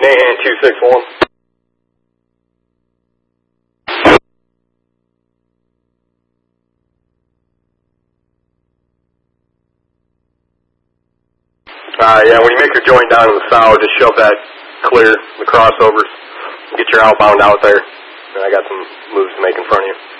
Nahan 261. Yeah, when you make your joint down in the sour, just shove that clear, the crossovers. Get your outbound out there. And I got some moves to make in front of you.